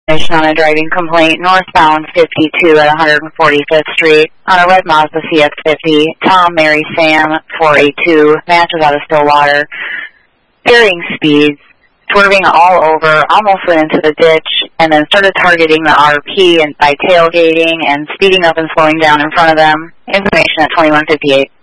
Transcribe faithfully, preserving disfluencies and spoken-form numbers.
On a driving complaint northbound fifty-two at one forty-fifth Street on a red Mazda C X fifty. Tom, Mary, Sam, four eight two, matches out of Stillwater. Varying speeds, swerving all over, almost went into the ditch, and then started targeting the R P and by tailgating and speeding up and slowing down in front of them. Information at twenty-one fifty-eight.